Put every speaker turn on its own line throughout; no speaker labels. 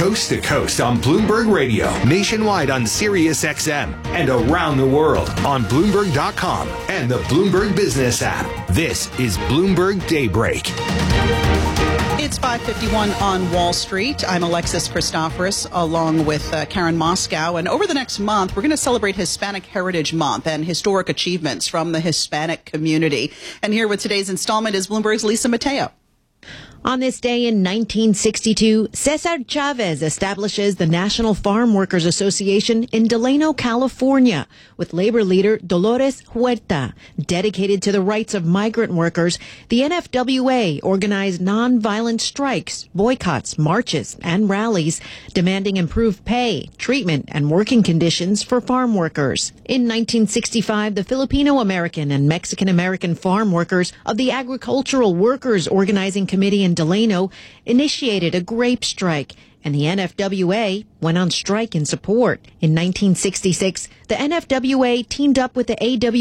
coast to coast on Bloomberg Radio, nationwide on Sirius XM, and around the world on Bloomberg.com and the Bloomberg Business app. This is Bloomberg Daybreak.
It's 5:51 on Wall Street. I'm Alexis Christoforous along with Karen Moscow. And over the next month, we're going to celebrate Hispanic Heritage Month and historic achievements from the Hispanic community. And here with today's installment is Bloomberg's Lisa Mateo.
On this day in 1962, Cesar Chavez establishes the National Farm Workers Association in Delano, California, with labor leader Dolores Huerta. Dedicated to the rights of migrant workers, the NFWA organized nonviolent strikes, boycotts, marches, and rallies, demanding improved pay, treatment, and working conditions for farm workers. In 1965, the Filipino-American and Mexican-American farm workers of the Agricultural Workers Organizing Committee in Delano initiated a grape strike, and the NFWA went on strike in support. In 1966, the NFWA teamed up with the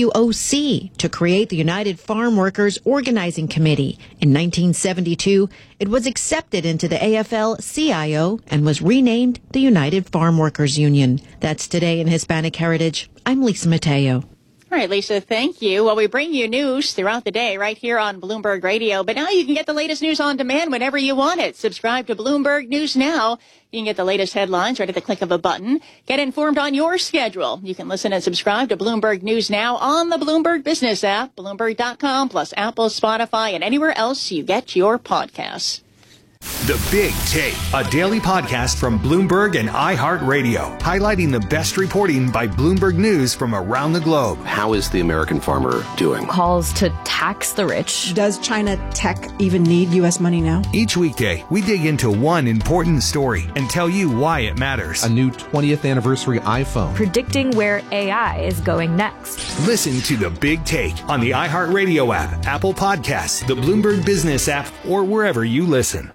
AWOC to create the United Farm Workers Organizing Committee. In 1972, it was accepted into the AFL-CIO and was renamed the United Farm Workers Union. That's Today in Hispanic Heritage. I'm Lisa Mateo.
All right, Lisa, thank you. Well, we bring you news throughout the day right here on Bloomberg Radio, but now you can get the latest news on demand whenever you want it. Subscribe to Bloomberg News Now. You can get the latest headlines right at the click of a button. Get informed on your schedule. You can listen and subscribe to Bloomberg News Now on the Bloomberg Business app, Bloomberg.com, plus Apple, Spotify, and anywhere else you get your podcasts.
The Big Take, a daily podcast from Bloomberg and iHeartRadio, highlighting the best reporting by Bloomberg News from around the globe.
How is the American farmer doing?
Calls to tax the rich.
Does China tech even need U.S. money now?
Each weekday, we dig into one important story and tell you why it matters.
A new 20th anniversary iPhone.
Predicting where AI is going next.
Listen to The Big Take on the iHeartRadio app, Apple Podcasts, the Bloomberg Business app, or wherever you listen.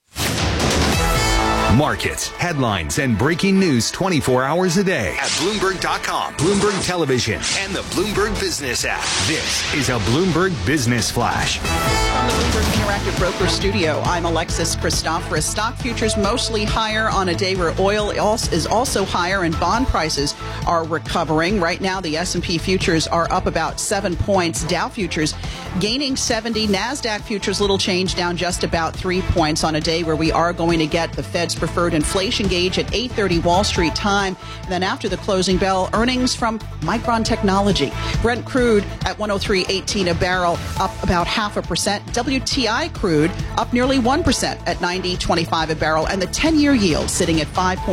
Markets, headlines, and breaking news 24 hours a day at Bloomberg.com, Bloomberg Television, and the Bloomberg Business app. This is a Bloomberg Business Flash.
From the Bloomberg Interactive Broker Studio, I'm Alexis Christoforous. Stock futures mostly higher on a day where oil is also higher and bond prices are recovering. Right now, the S&P futures are up about 7 points. Dow futures gaining 70. NASDAQ futures little change, down just about 3 points on a day where we are going to get the Fed's preferred inflation gauge at 8:30 Wall Street time. And then after the closing bell, earnings from Micron Technology. Brent crude at 103.18 a barrel, up about 0.5%. WTI crude up nearly 1% at 90.25 a barrel, and the 10-year yield sitting at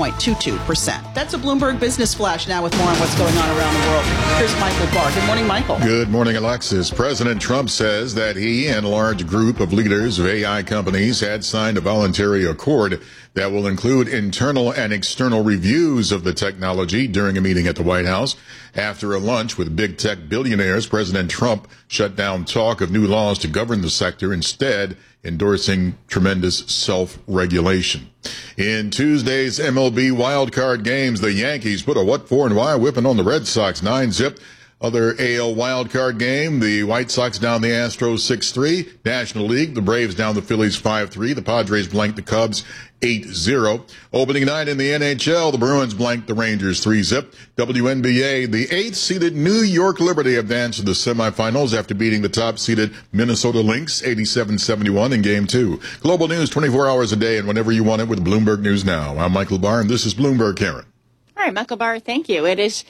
5.22%. That's a Bloomberg Business Flash now with more on what's going on around the world. Here's Michael Barr. Good morning, Michael.
Good morning, Alexis. President Trump says that he and a large group of leaders of AI companies had signed a voluntary accord that will include internal and external reviews of the technology during a meeting at the White House. After a lunch with big tech billionaires, President Trump shut down talk of new laws to govern the sector, instead endorsing tremendous self-regulation. In Tuesday's MLB wildcard games, the Yankees put a what for and why whipping on the Red Sox 9-zip. Other AL wildcard game, the White Sox down the Astros 6-3. National League, the Braves down the Phillies 5-3. The Padres blanked the Cubs 8-0. Opening night in the NHL, the Bruins blanked the Rangers 3-zip. WNBA, the 8th-seeded New York Liberty advanced to the semifinals after beating the top-seeded Minnesota Lynx 87-71 in Game 2. Global news 24 hours a day and whenever you want it with Bloomberg News Now. I'm Michael Barr, and this is Bloomberg Karen.
All right, Michael Barr, thank you. It is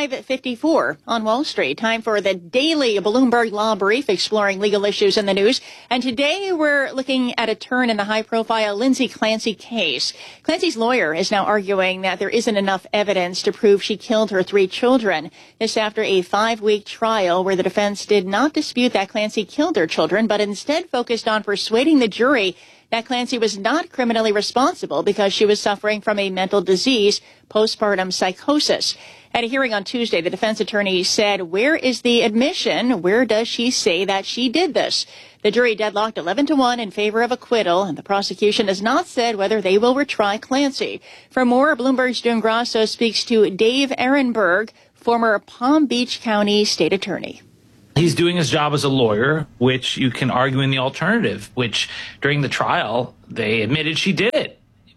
5:54 on Wall Street. Time for the daily Bloomberg Law Brief, exploring legal issues in the news. And today we're looking at a turn in the high-profile Lindsay Clancy case. Clancy's lawyer is now arguing that there isn't enough evidence to prove she killed her 3 children. This after a 5-week trial where the defense did not dispute that Clancy killed her children, but instead focused on persuading the jury that Clancy was not criminally responsible because she was suffering from a mental disease, postpartum psychosis. At a hearing on Tuesday, the defense attorney said, "Where is the admission? Where does she say that she did this?" The jury deadlocked 11-1 in favor of acquittal, and the prosecution has not said whether they will retry Clancy. For more, Bloomberg's June Grasso speaks to Dave Ehrenberg, former Palm Beach County state attorney.
He's doing his job as a lawyer, which you can argue in the alternative, which during the trial, they admitted she did it.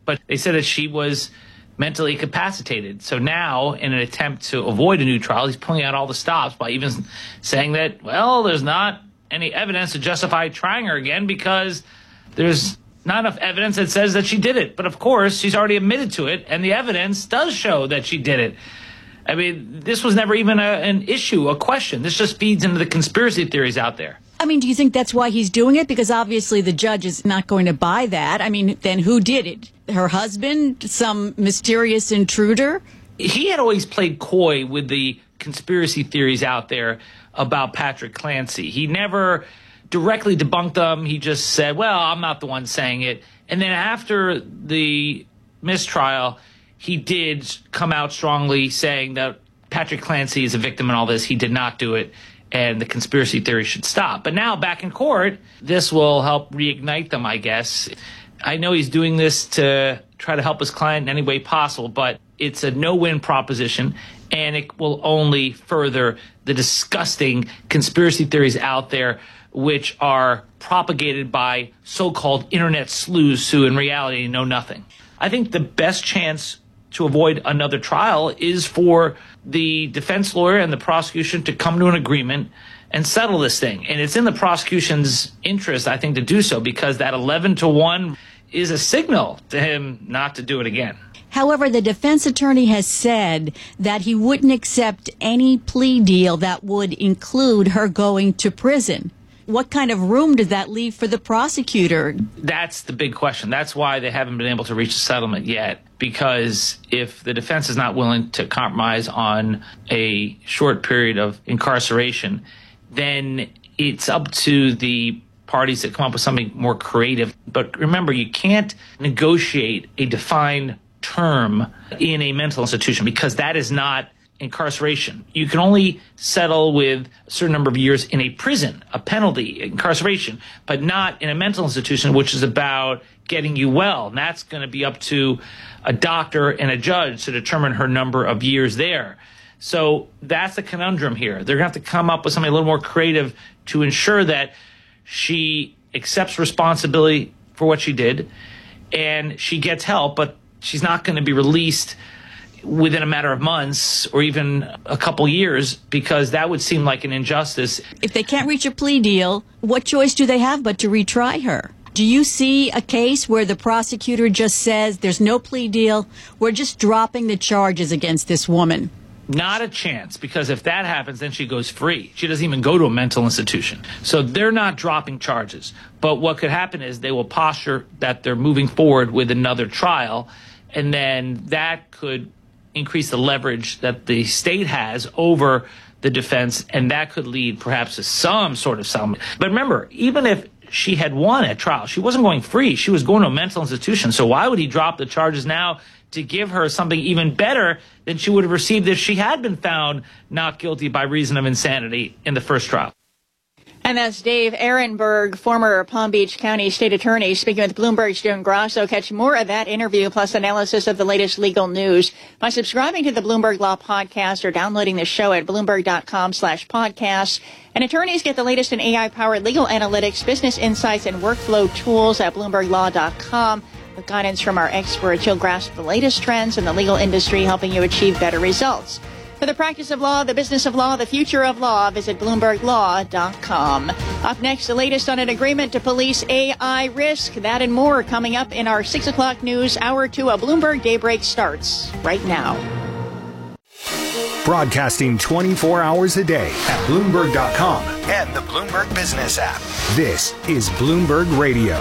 but they said that she was mentally incapacitated. So now, in an attempt to avoid a new trial, he's pulling out all the stops by even saying that, well, there's not any evidence to justify trying her again because there's not enough evidence that says that she did it. But of course, she's already admitted to it, and the evidence does show that she did it. I mean, this was never even an issue, a question. This just feeds into the conspiracy theories out there.
I mean, do you think that's why he's doing it? Because obviously the judge is not going to buy that. I mean, then who did it? Her husband? Some mysterious intruder?
He had always played coy with the conspiracy theories out there about Patrick Clancy. He never directly debunked them. He just said, well, I'm not the one saying it. And then after the mistrial, he did come out strongly saying that Patrick Clancy is a victim in all this. He did not do it, and the conspiracy theory should stop. But now, back in court, this will help reignite them, I guess. I know he's doing this to try to help his client in any way possible, but it's a no-win proposition, and it will only further the disgusting conspiracy theories out there, which are propagated by so-called internet sleuths who in reality know nothing. I think the best chance to avoid another trial is for the defense lawyer and the prosecution to come to an agreement and settle this thing. And it's in the prosecution's interest, I think, to do so, because that 11-1 is a signal to him not to do it again.
However, the defense attorney has said that he wouldn't accept any plea deal that would include her going to prison. What kind of room does that leave for the prosecutor?
That's the big question. That's why they haven't been able to reach a settlement yet, because if the defense is not willing to compromise on a short period of incarceration, then it's up to the parties to come up with something more creative. But remember, you can't negotiate a defined term in a mental institution because that is not incarceration. You can only settle with a certain number of years in a prison, a penalty, incarceration, but not in a mental institution, which is about getting you well. And that's going to be up to a doctor and a judge to determine her number of years there. So that's the conundrum here. They're going to have to come up with something a little more creative to ensure that she accepts responsibility for what she did and she gets help, but she's not going to be released within a matter of months or even a couple years, because that would seem like an injustice.
If they can't reach a plea deal, what choice do they have but to retry her? Do you see a case where the prosecutor just says there's no plea deal, we're just dropping the charges against this woman?
Not a chance, because if that happens, then she goes free. She doesn't even go to a mental institution. So they're not dropping charges. But what could happen is they will posture that they're moving forward with another trial, and then that could increase the leverage that the state has over the defense, and that could lead perhaps to some sort of settlement. But remember, even if she had won at trial, she wasn't going free. She was going to a mental institution. So why would he drop the charges now to give her something even better than she would have received if she had been found not guilty by reason of insanity in the first trial?
And that's Dave Ehrenberg, former Palm Beach County State Attorney, speaking with Bloomberg's Joan Grasso. Catch more of that interview plus analysis of the latest legal news by subscribing to the Bloomberg Law Podcast or downloading the show at Bloomberg.com/podcasts. And attorneys get the latest in AI-powered legal analytics, business insights, and workflow tools at BloombergLaw.com. With guidance from our experts, you'll grasp the latest trends in the legal industry, helping you achieve better results. For the practice of law, the business of law, the future of law, visit BloombergLaw.com. Up next, the latest on an agreement to police AI risk. That and more coming up in our 6 o'clock news. Hour 2 of Bloomberg Daybreak starts right now.
Broadcasting 24 hours a day at Bloomberg.com and the Bloomberg Business app. This is Bloomberg Radio.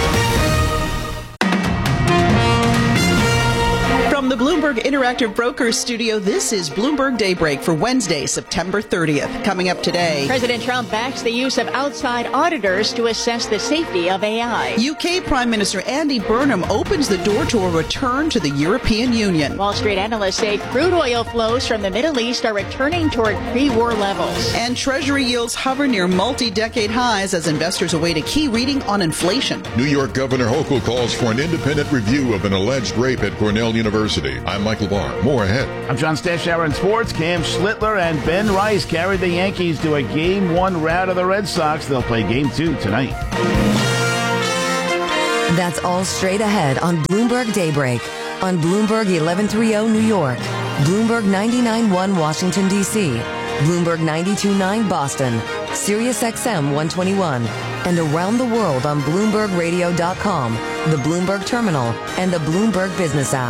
From the Bloomberg Interactive Brokers Studio, this is Bloomberg Daybreak for Wednesday, September 30th. Coming up today,
President Trump backs the use of outside auditors to assess the safety of AI.
UK Prime Minister Andy Burnham opens the door to a return to the European Union.
Wall Street analysts say crude oil flows from the Middle East are returning toward pre-war levels.
And Treasury yields hover near multi-decade highs as investors await a key reading on inflation.
New York Governor Hochul calls for an independent review of an alleged rape at Cornell University. I'm Michael Barr. More ahead.
I'm John Stashower in sports. Cam Schlittler and Ben Rice carried the Yankees to a Game 1 rout of the Red Sox. They'll play Game 2 tonight.
That's all straight ahead on Bloomberg Daybreak, on Bloomberg 1130 New York, Bloomberg 99.1 Washington, D.C., Bloomberg 92.9 Boston, Sirius XM 121, and around the world on BloombergRadio.com, the Bloomberg Terminal, and the Bloomberg Business app.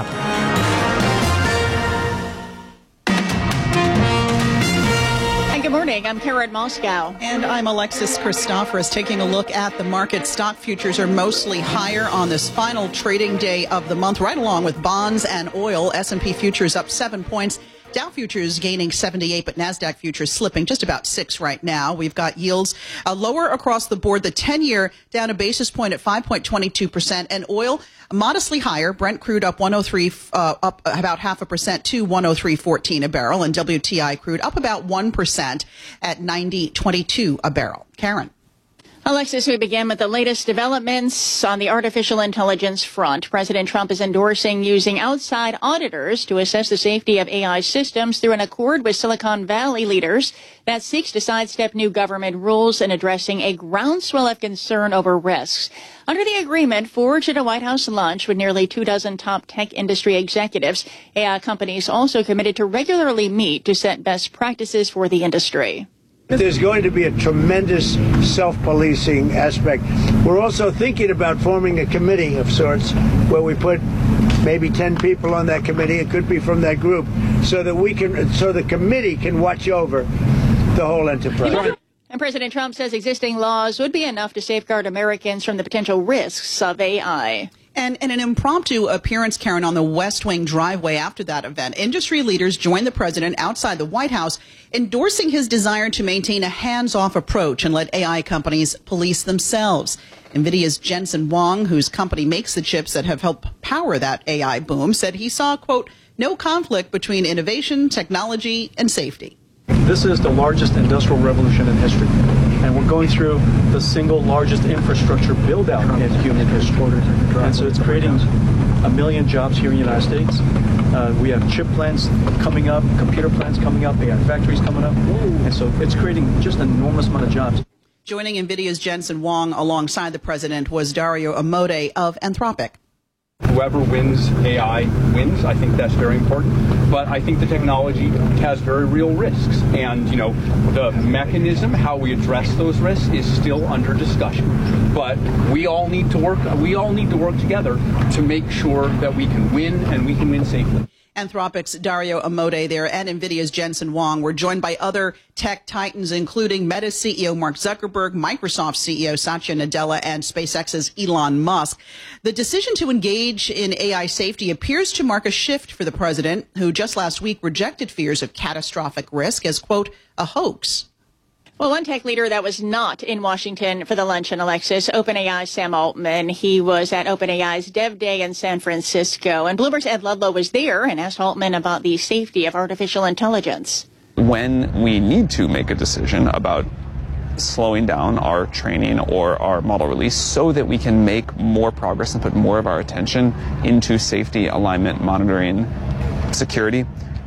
Good morning. I'm Karen Moscow.
And I'm Alexis Christoforous. Taking a look at the market, stock futures are mostly higher on this final trading day of the month, right along with bonds and oil. S&P futures up 7 points. Dow futures gaining 78, but NASDAQ futures slipping just about 6 right now. We've got yields lower across the board. The 10-year down a basis point at 5.22%, and oil modestly higher. Brent crude up 103, up about 0.5% to 103.14 a barrel, and WTI crude up about 1% at 90.22 a barrel. Karen.
Alexis, we begin with the latest developments on the artificial intelligence front. President Trump is endorsing using outside auditors to assess the safety of AI systems through an accord with Silicon Valley leaders that seeks to sidestep new government rules in addressing a groundswell of concern over risks. Under the agreement forged at a White House lunch with nearly 24 top tech industry executives, AI companies also committed to regularly meet to set best practices for the industry.
There's going to be a tremendous self-policing aspect. We're also thinking about forming a committee of sorts where we put maybe 10 people on that committee. It could be from that group, so that the committee can watch over the whole enterprise.
And President Trump says existing laws would be enough to safeguard Americans from the potential risks of AI.
And in an impromptu appearance, Karen, on the West Wing driveway after that event, industry leaders joined the president outside the White House, endorsing his desire to maintain a hands-off approach and let AI companies police themselves. NVIDIA's Jensen Huang, whose company makes the chips that have helped power that AI boom, said he saw, quote, no conflict between innovation, technology, and safety.
This is the largest industrial revolution in history, and we're going through the single largest infrastructure build-out in human history. And so it's creating 1 million jobs here in the United States. We have chip plants coming up, computer plants coming up, AI factories coming up. And so it's creating just an enormous amount of jobs.
Joining NVIDIA's Jensen Huang alongside the president was Dario Amodei of Anthropic.
Whoever wins AI wins. I think that's very important. But I think the technology has very real risks. And, the mechanism, how we address those risks is still under discussion. But we all need to work together to make sure that we can win and we can win safely.
Anthropic's Dario Amodei there and NVIDIA's Jensen Huang were joined by other tech titans, including Meta's CEO Mark Zuckerberg, Microsoft's CEO Satya Nadella, and SpaceX's Elon Musk. The decision to engage in AI safety appears to mark a shift for the president, who just last week rejected fears of catastrophic risk as, quote, a hoax.
Well, one tech leader that was not in Washington for the luncheon, Alexis, OpenAI's Sam Altman. He was at OpenAI's Dev Day in San Francisco, and Bloomberg's Ed Ludlow was there and asked Altman about the safety of artificial intelligence.
When we need to make a decision about slowing down our training or our model release so that we can make more progress and put more of our attention into safety, alignment, monitoring, security,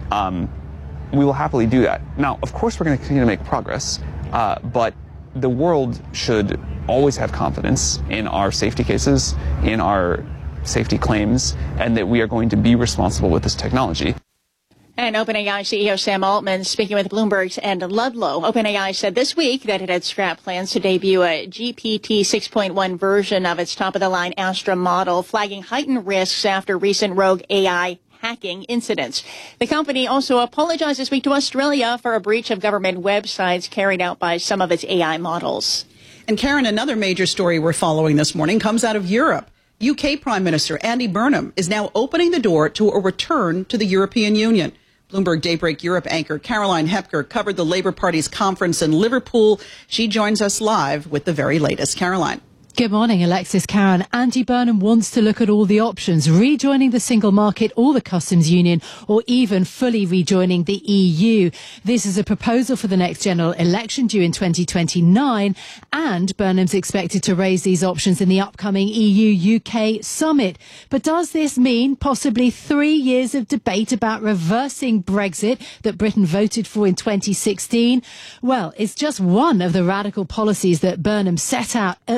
we will happily do that. Now, of course, we're going to continue to make progress. But the world should always have confidence in our safety cases, in our safety claims, and that we are going to be responsible with this technology.
And OpenAI CEO Sam Altman speaking with Bloomberg's Ed Ludlow. OpenAI said this week that it had scrapped plans to debut a GPT 6.1 version of its top-of-the-line Astra model, flagging heightened risks after recent rogue AI hacking incidents. The company also apologized this week to Australia for a breach of government websites carried out by some of its AI models.
And Karen, another major story we're following this morning comes out of Europe. UK Prime Minister Andy Burnham is now opening the door to a return to the European Union. Bloomberg Daybreak Europe anchor Caroline Hepker covered the Labour Party's conference in Liverpool. She joins us live with the very latest. Caroline.
Good morning, Alexis. Karen. Andy Burnham wants to look at all the options, rejoining the single market or the customs union, or even fully rejoining the EU. This is a proposal for the next general election due in 2029, and Burnham's expected to raise these options in the upcoming EU-UK summit. But does this mean possibly 3 years of debate about reversing Brexit that Britain voted for in 2016? Well, it's just one of the radical policies that Burnham set out at Liverpool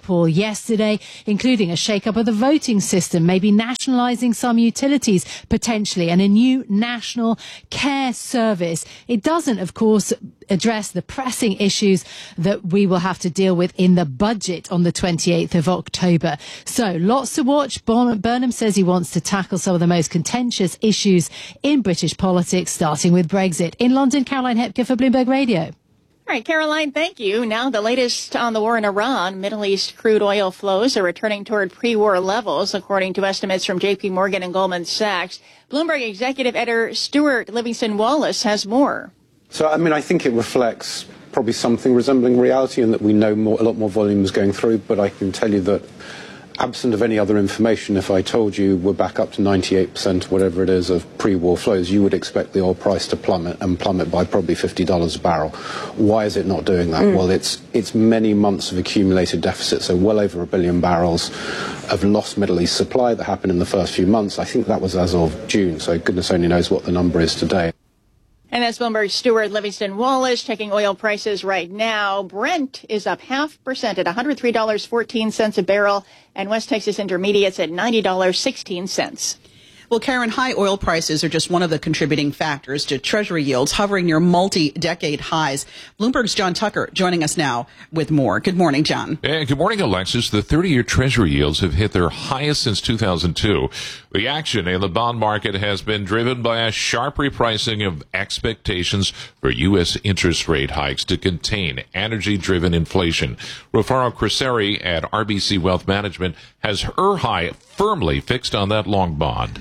Singapore yesterday, including a shake-up of the voting system, maybe nationalising some utilities potentially, and a new national care service. It doesn't, of course, address the pressing issues that we will have to deal with in the budget on the 28th of October. So lots to watch. Burnham says he wants to tackle some of the most contentious issues in British politics, starting with Brexit. In London, Caroline Hepker for Bloomberg Radio.
All right, Caroline, thank you. Now the latest on the war in Iran. Middle East crude oil flows are returning toward pre-war levels, according to estimates from J.P. Morgan and Goldman Sachs. Bloomberg executive editor Stuart Livingston-Wallace has more.
So, I think it reflects probably something resembling reality in that we know a lot more volume is going through, but I can tell you that absent of any other information, if I told you we're back up to 98%, whatever it is, of pre-war flows, you would expect the oil price to plummet by probably $50 a barrel. Why is it not doing that? Well, it's many months of accumulated deficit, so well over 1 billion barrels of lost Middle East supply that happened in the first few months. I think that was as of June, so goodness only knows what the number is today.
And that's Bloomberg's Stuart Livingston-Wallace checking oil prices right now. Brent is up 0.5% at $103.14 a barrel, and West Texas Intermediate's at $90.16.
Well, Karen, high oil prices are just one of the contributing factors to Treasury yields hovering near multi-decade highs. Bloomberg's John Tucker joining us now with more. Good morning, John.
And good morning, Alexis. The 30-year Treasury yields have hit their highest since 2002. The action in the bond market has been driven by a sharp repricing of expectations for U.S. interest rate hikes to contain energy-driven inflation. Rufaro Criseri at RBC Wealth Management has her high firmly fixed on that long bond.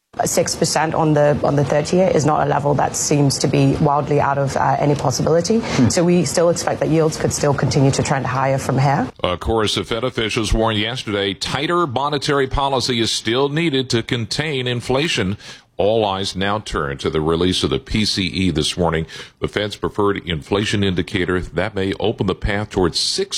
6% on the 30-year is not a level that seems to be wildly out of any possibility. So we still expect that yields could still continue to trend higher from here.
Of course, the Fed officials warned yesterday tighter monetary policy is still needed to contain inflation. All eyes now turn to the release of the PCE this morning, the Fed's preferred inflation indicator that may open the path towards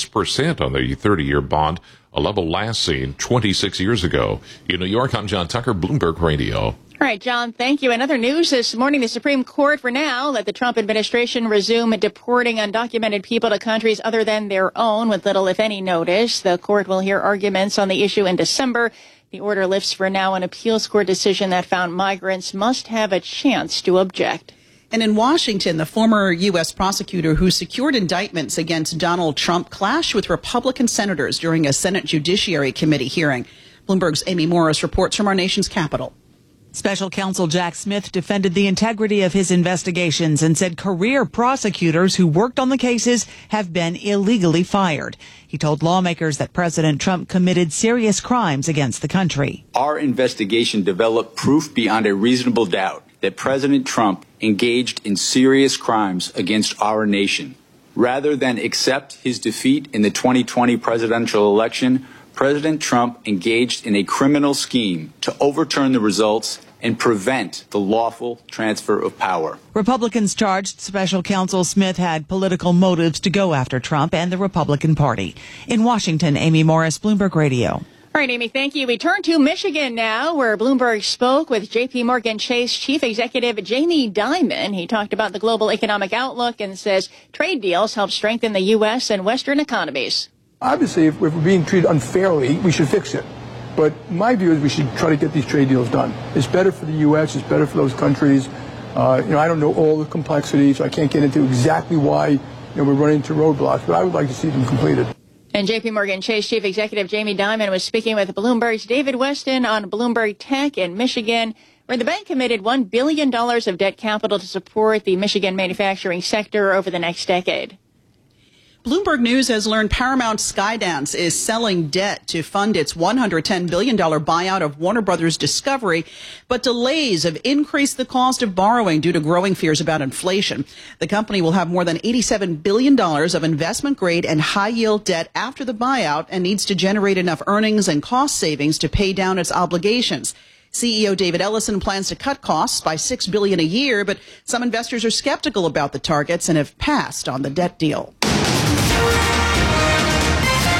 6% on the 30-year bond, a level last seen 26 years ago. In New York, I'm John Tucker, Bloomberg Radio.
All right, John, thank you. In other news this morning, the Supreme Court for now let the Trump administration resume deporting undocumented people to countries other than their own with little, if any, notice. The court will hear arguments on the issue in December. The order lifts for now an appeals court decision that found migrants must have a chance to object.
And in Washington, the former U.S. prosecutor who secured indictments against Donald Trump clashed with Republican senators during a Senate Judiciary Committee hearing. Bloomberg's Amy Morris reports from our nation's capital.
Special counsel Jack Smith defended the integrity of his investigations and said career prosecutors who worked on the cases have been illegally fired. He told lawmakers that President Trump committed serious crimes against the country.
Our investigation developed proof beyond a reasonable doubt that President Trump engaged in serious crimes against our nation. Rather than accept his defeat in the 2020 presidential election, President Trump engaged in a criminal scheme to overturn the results and prevent the lawful transfer of power.
Republicans charged Special Counsel Smith had political motives to go after Trump and the Republican Party. In Washington, Amy Morris, Bloomberg Radio.
All right, Amy, thank you. We turn to Michigan now, where Bloomberg spoke with J.P. Morgan Chase Chief Executive Jamie Dimon. He talked about the global economic outlook and says trade deals help strengthen the U.S. and Western economies.
Obviously, if we're being treated unfairly, we should fix it. But my view is we should try to get these trade deals done. It's better for the U.S., it's better for those countries. I don't know all the complexities, so I can't get into exactly why we're running into roadblocks, but I would like to see them completed.
And J.P. Morgan Chase Chief Executive Jamie Dimon was speaking with Bloomberg's David Weston on Bloomberg Tech in Michigan, where the bank committed $1 billion of debt capital to support the Michigan manufacturing sector over the next decade.
Bloomberg News has learned Paramount Skydance is selling debt to fund its $110 billion buyout of Warner Brothers Discovery, but delays have increased the cost of borrowing due to growing fears about inflation. The company will have more than $87 billion of investment-grade and high-yield debt after the buyout and needs to generate enough earnings and cost savings to pay down its obligations. CEO David Ellison plans to cut costs by $6 billion a year, but some investors are skeptical about the targets and have passed on the debt deal.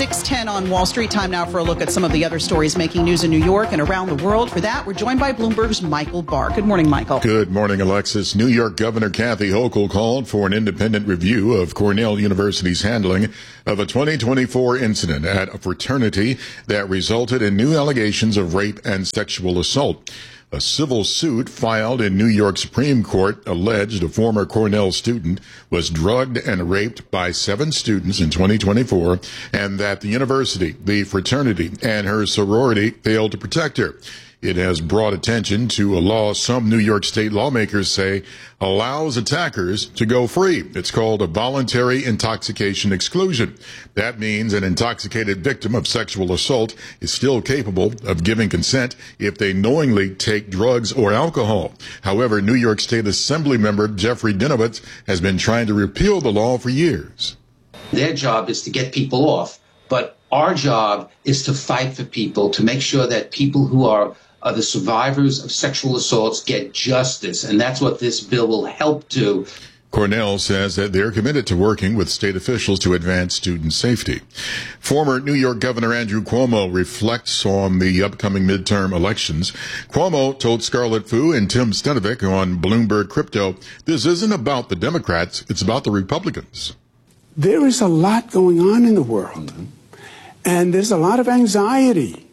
6:10 on Wall Street. Time now for a look at some of the other stories making news in New York and around the world. For that, we're joined by Bloomberg's Michael Barr. Good morning, Michael.
Good morning, Alexis. New York Governor Kathy Hochul called for an independent review of Cornell University's handling of a 2024 incident at a fraternity that resulted in new allegations of rape and sexual assault. A civil suit filed in New York Supreme Court alleged a former Cornell student was drugged and raped by 7 students in 2024, and that the university, the fraternity, and her sorority failed to protect her. It has brought attention to a law some New York State lawmakers say allows attackers to go free. It's called a voluntary intoxication exclusion. That means an intoxicated victim of sexual assault is still capable of giving consent if they knowingly take drugs or alcohol. However, New York State Assembly member Jeffrey Dinowitz has been trying to repeal the law for years.
Their job is to get people off, but our job is to fight for people, to make sure that people who are the survivors of sexual assaults get justice, and that's what this bill will help do.
Cornell says that they're committed to working with state officials to advance student safety. Former New York Governor Andrew Cuomo reflects on the upcoming midterm elections. Cuomo told Scarlett Fu and Tim Stenovic on Bloomberg Crypto, this isn't about the Democrats, it's about the Republicans.
There is a lot going on in the world, and there's a lot of anxiety.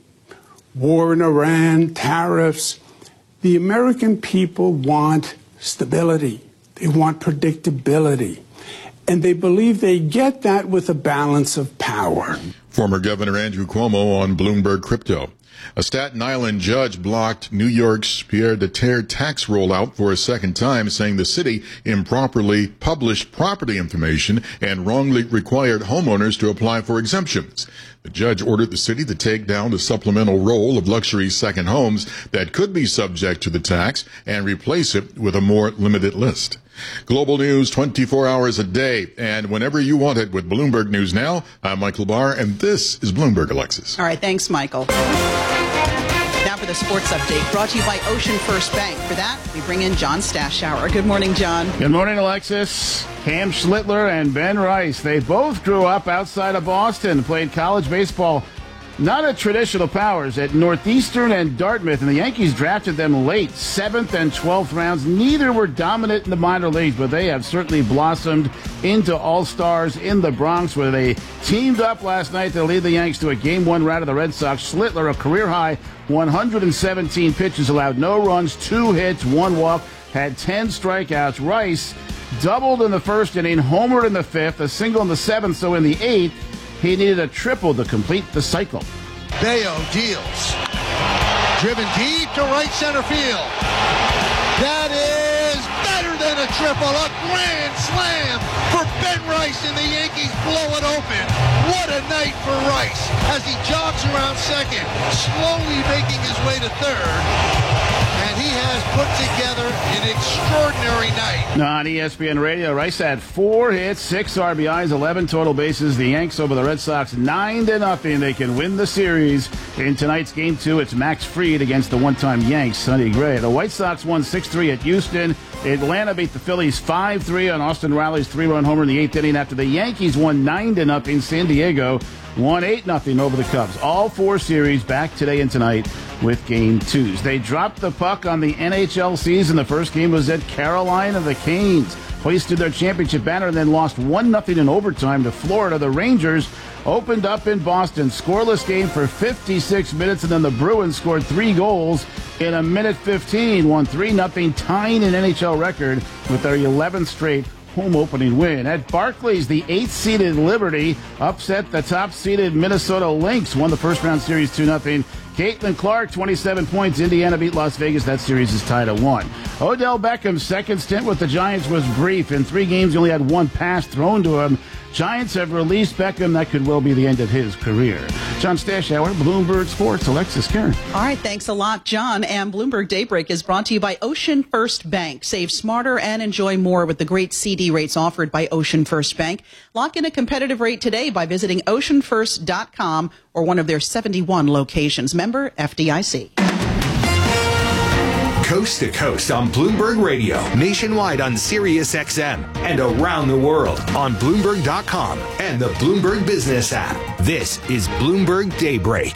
War in Iran, tariffs. The American people want stability. They want predictability. And they believe they get that with a balance of power.
Former Governor Andrew Cuomo on Bloomberg Crypto. A Staten Island judge blocked New York's Pierre de Terre tax rollout for a second time, saying the city improperly published property information and wrongly required homeowners to apply for exemptions. The judge ordered the city to take down the supplemental roll of luxury second homes that could be subject to the tax and replace it with a more limited list. Global news 24 hours a day and whenever you want it with Bloomberg News Now. I'm Michael Barr, and this is Bloomberg, Alexis.
All right, thanks, Michael. Now for the sports update, brought to you by Ocean First Bank. For that, we bring in John Stashower. Good morning, John.
Good morning, Alexis. Cam Schlittler and Ben Rice. They both grew up outside of Boston, played college baseball, not at traditional powers, at Northeastern and Dartmouth, and the Yankees drafted them late, 7th and 12th rounds. Neither were dominant in the minor leagues, but they have certainly blossomed into all-stars in the Bronx, where they teamed up last night to lead the Yanks to a Game 1 rout of the Red Sox. Schlittler, a career-high 117 pitches, allowed no runs, 2 hits, 1 walk, had 10 strikeouts. Rice doubled in the first inning, homered in the 5th, a single in the 7th, so in the 8th, he needed a triple to complete the cycle.
Bayo deals. Driven deep to right center field. That is better than a triple. A grand slam for Ben Rice, and the Yankees blow it open. What a night for Rice as he jogs around second, slowly making his way to third. And he has put together an extraordinary night.
On ESPN Radio, Rice had 4 hits, 6 RBIs, 11 total bases. The Yanks over the Red Sox 9-0. They can win the series. In tonight's Game 2, it's Max Fried against the one-time Yanks, Sonny Gray. The White Sox won 6-3 at Houston. Atlanta beat the Phillies 5-3 on Austin Riley's 3-run homer in the 8th inning after the Yankees won 9-0. San Diego won 8-0 over the Cubs. All 4 series back today and tonight with Game 2s. They dropped the puck on the NHL season. The first game was at Carolina. The Canes hoisted their championship banner and then lost 1-0 in overtime to Florida. The Rangers opened up in Boston. Scoreless game for 56 minutes, and then the Bruins scored 3 goals in a minute 15. Won 3-0, tying an NHL record with their 11th straight home opening win. At Barclays, the 8th-seeded Liberty upset the top-seeded Minnesota Lynx, won the first-round series 2-0. Caitlin Clark, 27 points. Indiana beat Las Vegas. That series is tied at 1. Odell Beckham's second stint with the Giants was brief. In 3 games, he only had 1 pass thrown to him. Giants have released Beckham. That could well be the end of his career. John Stashower, Bloomberg Sports. Alexis Karen.
All right, thanks a lot, John. And Bloomberg Daybreak is brought to you by Ocean First Bank. Save smarter and enjoy more with the great CD rates offered by Ocean First Bank. Lock in a competitive rate today by visiting oceanfirst.com or one of their 71 locations. Member FDIC.
Coast to coast on Bloomberg Radio, nationwide on Sirius XM, and around the world on Bloomberg.com and the Bloomberg Business app. This is Bloomberg Daybreak.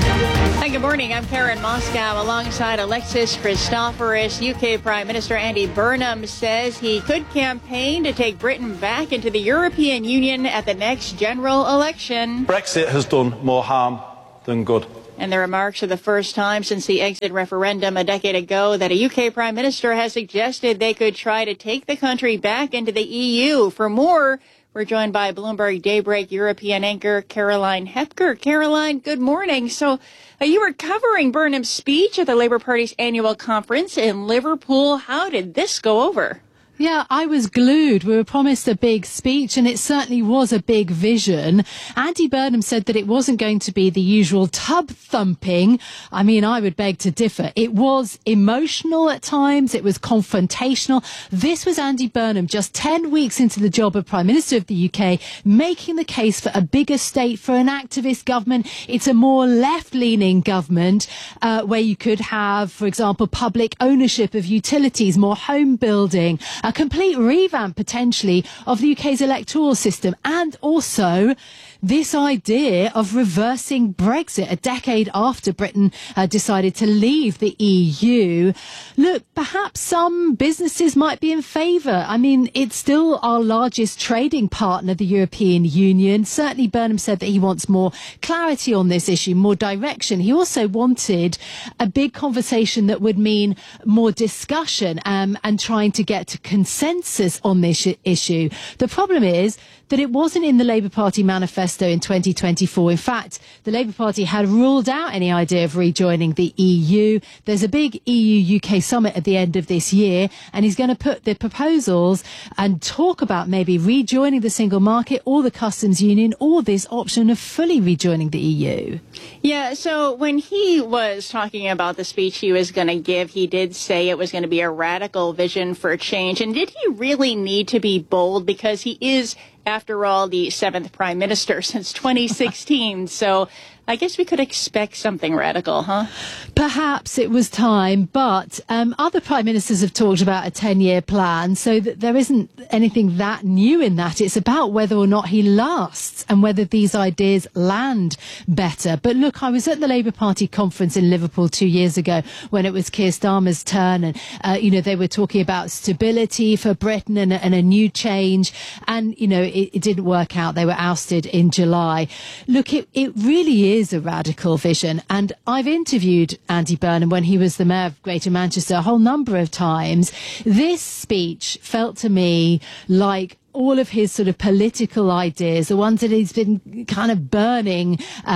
Hi, good morning. I'm Karen Moscow alongside Alexis Christoforous. UK Prime Minister Andy Burnham says he could campaign to take Britain back into the European Union at the next general election.
Brexit has done more harm than good.
And the remarks are the first time since the exit referendum a decade ago that a UK Prime Minister has suggested they could try to take the country back into the EU. For more, we're joined by Bloomberg Daybreak European anchor Caroline Hepker. Caroline, good morning. So you were covering Burnham's speech at the Labour Party's annual conference in Liverpool. How did this go over?
Yeah, I was glued. We were promised a big speech, and it certainly was a big vision. Andy Burnham said that it wasn't going to be the usual tub thumping. I mean, I would beg to differ. It was emotional at times. It was confrontational. This was Andy Burnham, just 10 weeks into the job of Prime Minister of the UK, making the case for a bigger state, for an activist government. It's a more left-leaning government where you could have, for example, public ownership of utilities, more home building, a complete revamp potentially of the UK's electoral system, and also this idea of reversing Brexit a decade after Britain decided to leave the EU. Look, perhaps some businesses might be in favour. I mean, it's still our largest trading partner, the European Union. Certainly Burnham said that he wants more clarity on this issue, more direction. He also wanted a big conversation that would mean more discussion and trying to get to consensus on this issue. The problem is that it wasn't in the Labour Party manifesto in 2024. In fact, the Labour Party had ruled out any idea of rejoining the EU. There's a big EU-UK summit at the end of this year, and he's going to put the proposals and talk about maybe rejoining the single market or the customs union or this option of fully rejoining the EU.
Yeah, so when he was talking about the speech he was going to give, he did say it was going to be a radical vision for change. And did he really need to be bold? Because he is, after all, the 7th Prime Minister since 2016. So I guess we could expect something radical, huh?
Perhaps it was time, but other Prime Ministers have talked about a 10-year plan, so that there isn't anything that new in that. It's about whether or not he lasts and whether these ideas land better. But look, I was at the Labour Party conference in Liverpool 2 years ago when it was Keir Starmer's turn, and they were talking about stability for Britain and a new change, and it didn't work out. They were ousted in July. Look, it really is a radical vision, and I've interviewed Andy Burnham when he was the Mayor of Greater Manchester a whole number of times. This speech felt to me like all of his sort of political ideas, the ones that he's been kind of burning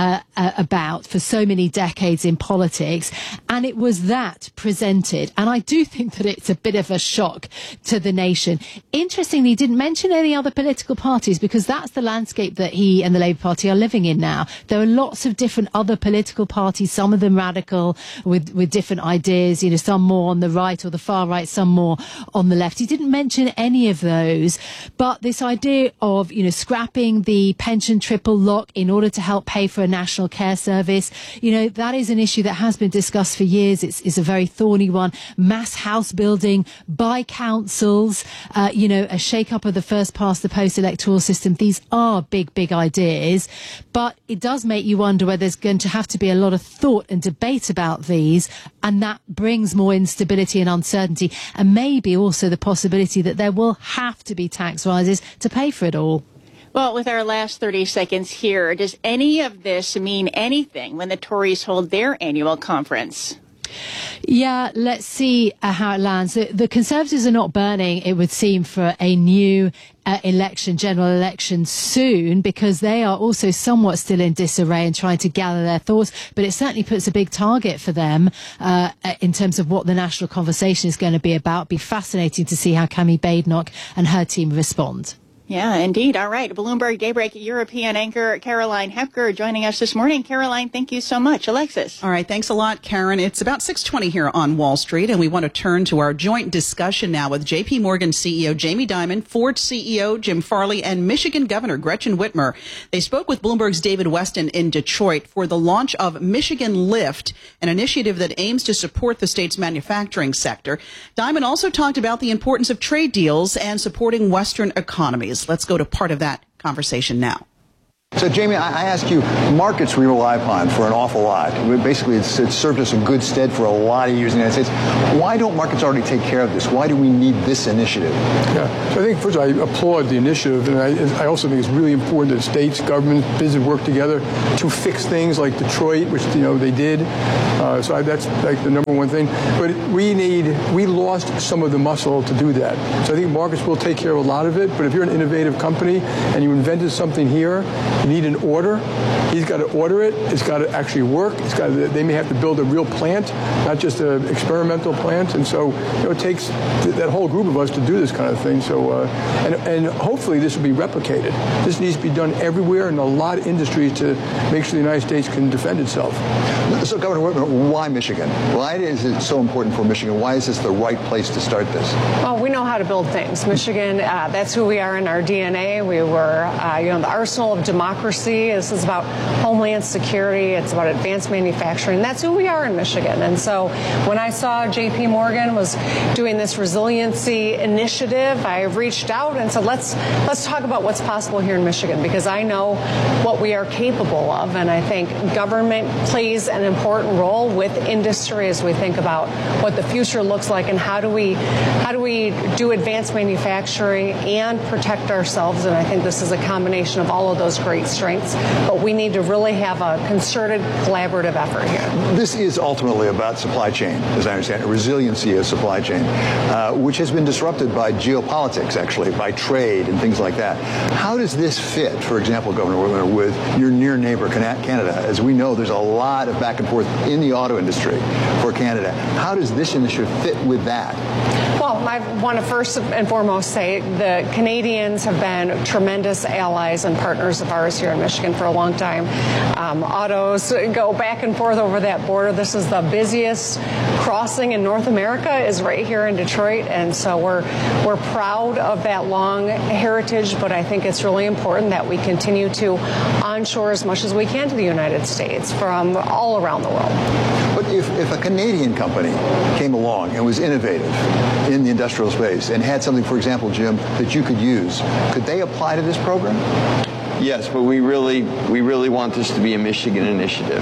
about for so many decades in politics, and it was that presented. And I do think that it's a bit of a shock to the nation. Interestingly, he didn't mention any other political parties, because that's the landscape that he and the Labour Party are living in now. There are lots of different other political parties, some of them radical with different ideas, some more on the right or the far right, some more on the left. He didn't mention any of those. But this idea of, scrapping the pension triple lock in order to help pay for a national care service, that is an issue that has been discussed for years. It's a very thorny one. Mass house building by councils, a shake-up of the first past the post electoral system. These are big, big ideas. But it does make you wonder whether there's going to have to be a lot of thought and debate about these, and that brings more instability and uncertainty, and maybe also the possibility that there will have to be tax rises to pay for it all.
Well, with our last 30 seconds here, does any of this mean anything when the Tories hold their annual conference?
Yeah, let's see how it lands. The Conservatives are not burning, it would seem, for a new general election soon, because they are also somewhat still in disarray and trying to gather their thoughts. But it certainly puts a big target for them in terms of what the national conversation is going to be about. It'll be fascinating to see how Cammy Badenoch and her team respond.
Yeah, indeed. All right. Bloomberg Daybreak European anchor Caroline Hepker joining us this morning. Caroline, thank you so much. Alexis.
All right. Thanks a lot, Karen. It's about 6:20 here on Wall Street, and we want to turn to our joint discussion now with J.P. Morgan CEO Jamie Dimon, Ford CEO Jim Farley, and Michigan Governor Gretchen Whitmer. They spoke with Bloomberg's David Weston in Detroit for the launch of Michigan Lift, an initiative that aims to support the state's manufacturing sector. Dimon also talked about the importance of trade deals and supporting Western economies. Let's go to part of that conversation now.
So, Jamie, I ask you, markets we rely upon for an awful lot. Basically, it's served us in good stead for a lot of years in the United States. Why don't markets already take care of this? Why do we need this initiative?
Yeah, so I think, first of all, I applaud the initiative, and I also think it's really important that states, government, business work together to fix things like Detroit, which, they did. So that's like the number one thing. But we lost some of the muscle to do that. So I think markets will take care of a lot of it, but if you're an innovative company and you invented something here, you need an order. He's got to order it. It's got to actually work. They may have to build a real plant, not just an experimental plant. And so it takes that whole group of us to do this kind of thing. So and hopefully this will be replicated. This needs to be done everywhere in a lot of industries to make sure the United States can defend itself.
So, Governor Whitmer, why Michigan? Why is it so important for Michigan? Why is this the right place to start this?
Well, we know how to build things. Michigan, that's who we are in our DNA. We were, the arsenal of democracy. This is about homeland security. It's about advanced manufacturing. That's who we are in Michigan. And so when I saw J.P. Morgan was doing this resiliency initiative, I reached out and said, let's talk about what's possible here in Michigan, because I know what we are capable of. And I think government plays an important role with industry as we think about what the future looks like and how do we do advanced manufacturing and protect ourselves. And I think this is a combination of all of those great strengths, but we need to really have a concerted, collaborative effort here.
This is ultimately about supply chain, as I understand it, resiliency of supply chain, which has been disrupted by geopolitics, actually, by trade and things like that. How does this fit, for example, Governor Whitmer, with your near neighbor, Canada? As we know, there's a lot of back and forth in the auto industry for Canada. How does this initiative fit with that?
Well, I want to first and foremost say the Canadians have been tremendous allies and partners of ours here in Michigan for a long time. Autos go back and forth over that border. This is the busiest crossing in North America, is right here in Detroit, and so we're proud of that long heritage, but I think it's really important that we continue to onshore as much as we can to the United States from all around the world.
But if a Canadian company came along and was innovative in the industrial space and had something, for example, Jim, that you could use, could they apply to this program?
Yes, but we really want this to be a Michigan initiative.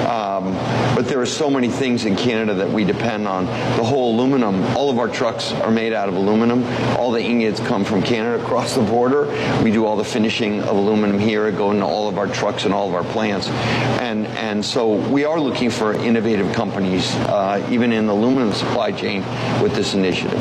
But there are so many things in Canada that we depend on. The whole aluminum, all of our trucks are made out of aluminum. All the ingots come from Canada across the border. We do all the finishing of aluminum here, go into all of our trucks and all of our plants. And so we are looking for innovative companies, even in the aluminum supply chain, with this initiative.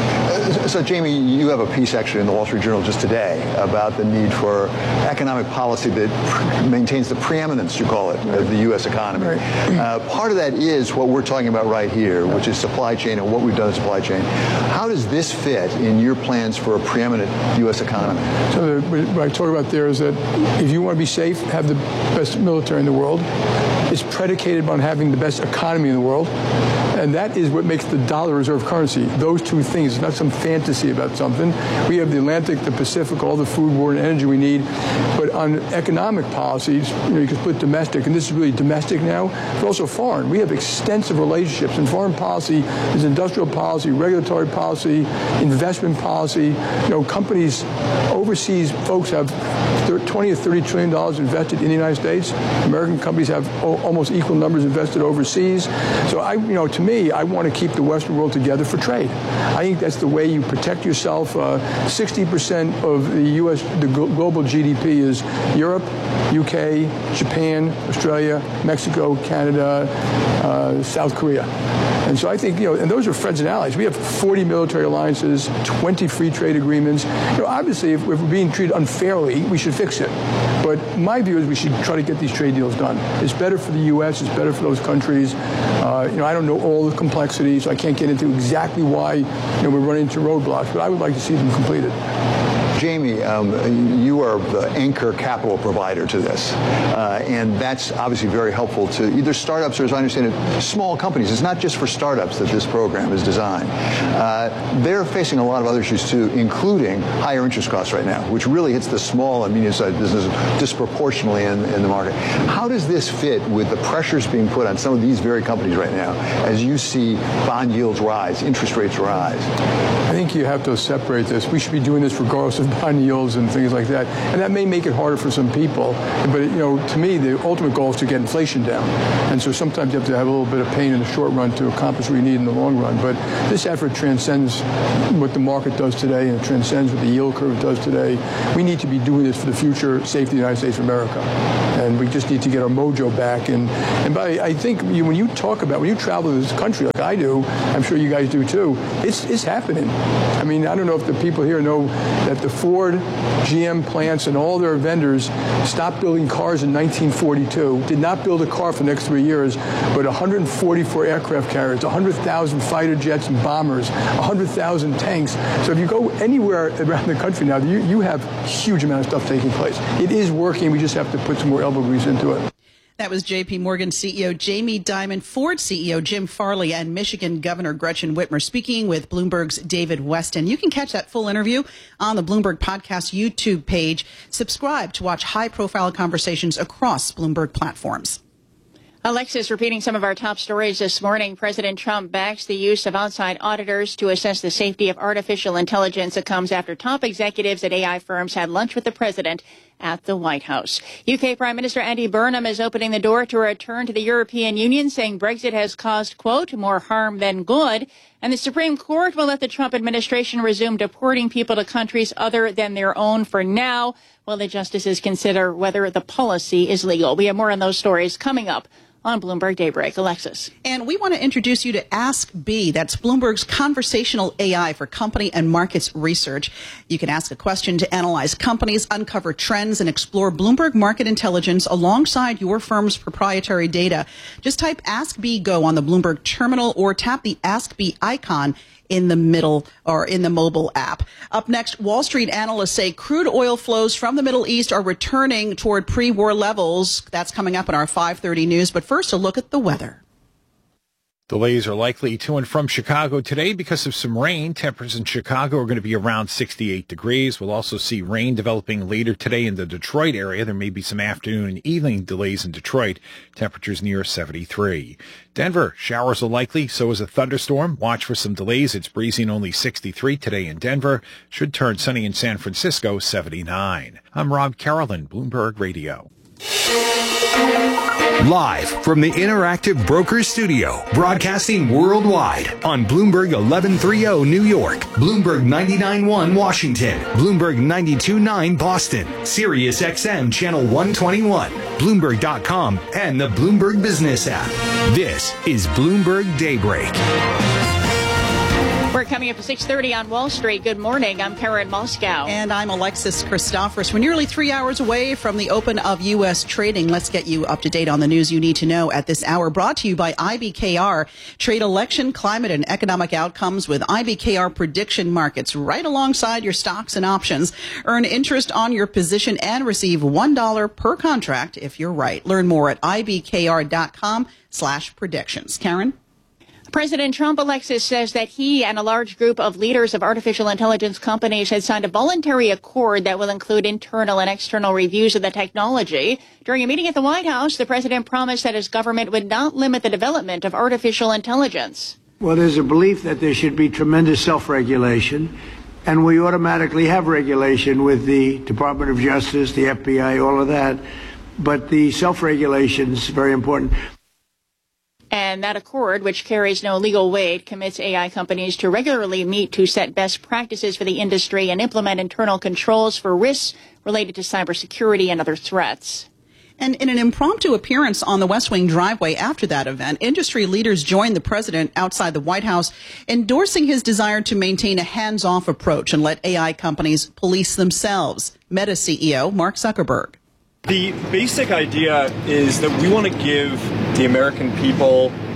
So, Jamie, you have a piece actually in the Wall Street Journal just today about the need for economic policy that maintains the preeminence, you call it, of the U.S. economy. Right. Part of that is what we're talking about right here, which is supply chain and what we've done in supply chain. How does this fit in your plans for a preeminent U.S. economy?
So what I talk about there is that if you want to be safe, have the best military in the world. It's predicated on having the best economy in the world. And that is what makes the dollar reserve currency. Those two things. It's not some fantasy about something. We have the Atlantic, the Pacific, all the food, water, and energy we need. But on economic policies, you can split domestic, and this is really domestic now, but also foreign. We have extensive relationships. In foreign policy, there's industrial policy, regulatory policy, investment policy. Companies, overseas folks have $20 or $30 trillion invested in the United States. American companies have almost equal numbers invested overseas. So to me, I want to keep the Western world together for trade. I think that's the way you protect yourself. 60% of the global GDP is Europe, UK, Japan, Australia, Mexico, Canada, South Korea. And so I think, and those are friends and allies. We have 40 military alliances, 20 free trade agreements. Obviously, if we're being treated unfairly, we should fix it. But my view is we should try to get these trade deals done. It's better for the U.S. It's better for those countries. I don't know all the complexities. So I can't get into exactly why we're running into roadblocks, but I would like to see them completed.
Jamie, you are the anchor capital provider to this, and that's obviously very helpful to either startups or, as I understand it, small companies. It's not just for startups that this program is designed. They're facing a lot of other issues too, including higher interest costs right now, which really hits the small and medium-sized businesses disproportionately in the market. How does this fit with the pressures being put on some of these very companies right now as you see bond yields rise, interest rates rise?
I think you have to separate this. We should be doing this regardless of bond yields and things like that. And that may make it harder for some people. But, to me, the ultimate goal is to get inflation down. And so sometimes you have to have a little bit of pain in the short run to accomplish what you need in the long run. But this effort transcends what the market does today, and it transcends what the yield curve does today. We need to be doing this for the future safety of the United States of America. And we just need to get our mojo back. And I think when you travel to this country like I do, I'm sure you guys do too, it's happening. I mean, I don't know if the people here know that the Ford, GM plants and all their vendors stopped building cars in 1942, did not build a car for the next 3 years, but 144 aircraft carriers, 100,000 fighter jets and bombers, 100,000 tanks. So if you go anywhere around the country now, you have a huge amount of stuff taking place. It is working. We just have to put some more elbow grease into it.
That was J.P. Morgan CEO Jamie Dimon, Ford CEO Jim Farley, and Michigan Governor Gretchen Whitmer speaking with Bloomberg's David Westin. You can catch that full interview on the Bloomberg Podcast YouTube page. Subscribe to watch high-profile conversations across Bloomberg platforms.
Alexis, repeating some of our top stories this morning, President Trump backs the use of outside auditors to assess the safety of artificial intelligence. It comes after top executives at AI firms had lunch with the president at the White House. UK Prime Minister Andy Burnham is opening the door to a return to the European Union, saying Brexit has caused, quote, more harm than good. And the Supreme Court will let the Trump administration resume deporting people to countries other than their own for now, while the justices consider whether the policy is legal. We have more on those stories coming up on Bloomberg Daybreak. Alexis.
And we want to introduce you to Ask B. That's Bloomberg's conversational AI for company and markets research. You can ask a question to analyze companies, uncover trends, and explore Bloomberg market intelligence alongside your firm's proprietary data. Just type Ask B Go on the Bloomberg terminal or tap the Ask B icon in the middle or in the mobile app. Up next, Wall Street analysts say crude oil flows from the Middle East are returning toward pre-war levels. That's coming up in our 5:30 news. But first, a look at the weather.
Delays are likely to and from Chicago today because of some rain. Temperatures in Chicago are going to be around 68 degrees. We'll also see rain developing later today in the Detroit area. There may be some afternoon and evening delays in Detroit. Temperatures near 73. Denver, showers are likely. So is a thunderstorm. Watch for some delays. It's breezy and only 63 today in Denver. Should turn sunny in San Francisco, 79. I'm Rob Carolyn, Bloomberg Radio.
Live from the Interactive Brokers Studio, broadcasting worldwide on Bloomberg 1130 New York, Bloomberg 99.1 Washington, Bloomberg 92.9 Boston, Sirius XM Channel 121, Bloomberg.com, and the Bloomberg Business app. This is Bloomberg Daybreak.
We're coming up at 6:30 on Wall Street. Good morning. I'm Karen Moscow.
And I'm Alexis Christoforous. We're nearly 3 hours away from the open of U.S. trading. Let's get you up to date on the news you need to know at this hour. Brought to you by IBKR. Trade election, climate, and economic outcomes with IBKR prediction markets right alongside your stocks and options. Earn interest on your position and receive $1 per contract if you're right. Learn more at ibkr.com/predictions. Karen?
President Trump, Alexis, says that he and a large group of leaders of artificial intelligence companies had signed a voluntary accord that will include internal and external reviews of the technology. During a meeting at the White House, the president promised that his government would not limit the development of artificial intelligence.
Well, there's a belief that there should be tremendous self-regulation, and we automatically have regulation with the Department of Justice, the FBI, all of that. But the self-regulation is very important.
And that accord, which carries no legal weight, commits AI companies to regularly meet to set best practices for the industry and implement internal controls for risks related to cybersecurity and other threats.
And in an impromptu appearance on the West Wing driveway after that event, industry leaders joined the president outside the White House, endorsing his desire to maintain a hands-off approach and let AI companies police themselves. Meta CEO Mark Zuckerberg.
The basic idea is that we want to give the American people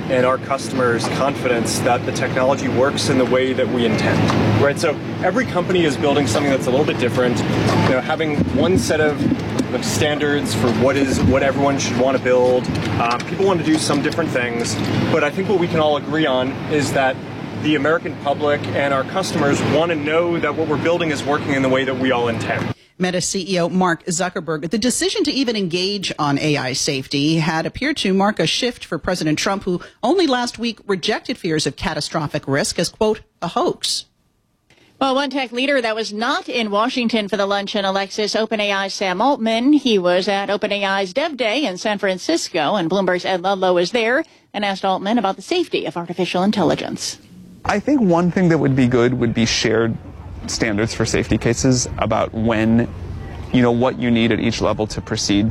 and our customers confidence that the technology works in the way that we intend, right? So every company is building something that's a little bit different. Having one set of standards for what everyone should want to build. People want to do some different things, but I think what we can all agree on is that the American public and our customers want to know that what we're building is working in the way that we all intend.
Meta CEO Mark Zuckerberg. The decision to even engage on AI safety had appeared to mark a shift for President Trump, who only last week rejected fears of catastrophic risk as, quote, a hoax.
Well, one tech leader that was not in Washington for the luncheon, Alexis, OpenAI's Sam Altman. He was at OpenAI's Dev Day in San Francisco, and Bloomberg's Ed Ludlow was there and asked Altman about the safety of artificial intelligence.
I think one thing that would be good would be shared standards for safety cases about when, what you need at each level to proceed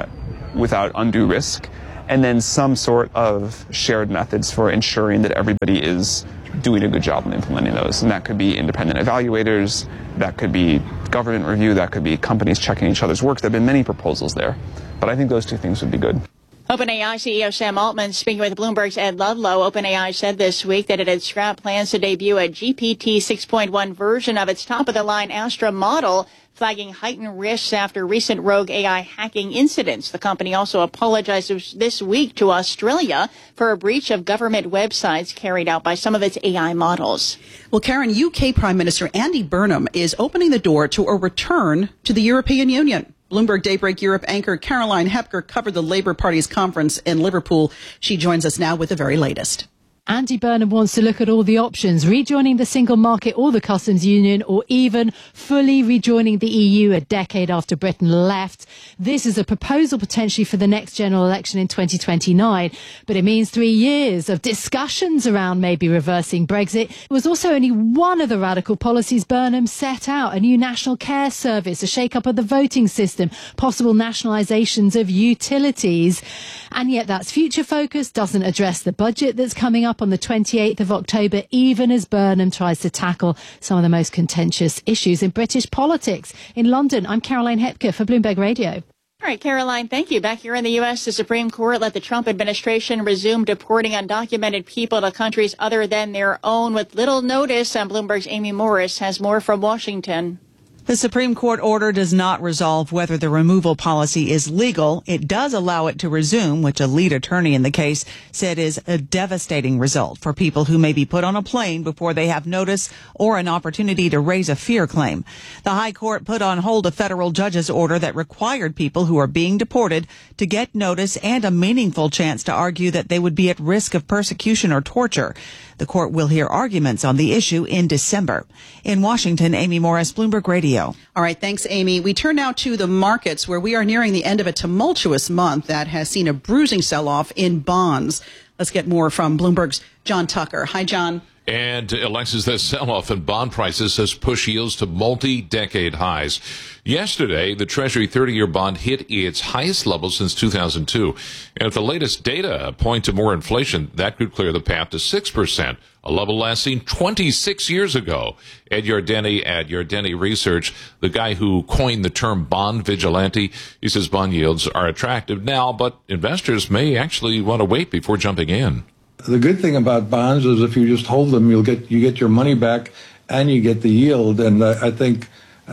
without undue risk, and then some sort of shared methods for ensuring that everybody is doing a good job in implementing those. And that could be independent evaluators, that could be government review, that could be companies checking each other's work. There have been many proposals there, but I think those two things would be good.
OpenAI CEO Sam Altman speaking with Bloomberg's Ed Ludlow. OpenAI said this week that it had scrapped plans to debut a GPT 6.1 version of its top-of-the-line Astra model, flagging heightened risks after recent rogue AI hacking incidents. The company also apologized this week to Australia for a breach of government websites carried out by some of its AI models.
Well, Karen, UK Prime Minister Andy Burnham is opening the door to a return to the European Union. Bloomberg Daybreak Europe anchor Caroline Hepker covered the Labour Party's conference in Liverpool. She joins us now with the very latest.
Andy Burnham wants to look at all the options, rejoining the single market or the customs union, or even fully rejoining the EU a decade after Britain left. This is a proposal potentially for the next general election in 2029, but it means 3 years of discussions around maybe reversing Brexit. It was also only one of the radical policies Burnham set out: a new national care service, a shake-up of the voting system, possible nationalisations of utilities. And yet that's future focus, doesn't address the budget that's coming up on the 28th of October, even as Burnham tries to tackle some of the most contentious issues in British politics. In London, I'm Caroline Hepker for Bloomberg Radio.
All right, Caroline, thank you. Back here in the U.S., the Supreme Court let the Trump administration resume deporting undocumented people to countries other than their own with little notice. And Bloomberg's Amy Morris has more from Washington.
The Supreme Court order does not resolve whether the removal policy is legal. It does allow it to resume, which a lead attorney in the case said is a devastating result for people who may be put on a plane before they have notice or an opportunity to raise a fear claim. The High Court put on hold a federal judge's order that required people who are being deported to get notice and a meaningful chance to argue that they would be at risk of persecution or torture. The court will hear arguments on the issue in December. In Washington, Amy Morris, Bloomberg Radio.
All right, thanks, Amy. We turn now to the markets, where we are nearing the end of a tumultuous month that has seen a bruising sell-off in bonds. Let's get more from Bloomberg's John Tucker. Hi, John.
And Alexis, that sell-off in bond prices has pushed yields to multi-decade highs. Yesterday, the Treasury 30-year bond hit its highest level since 2002. And if the latest data point to more inflation, that could clear the path to 6%, a level last seen 26 years ago. Ed Yardeni at Yardeni Research, the guy who coined the term bond vigilante, he says bond yields are attractive now, but investors may actually want to wait before jumping in.
The good thing about bonds is if you just hold them, you get your money back and you get the yield. And I think,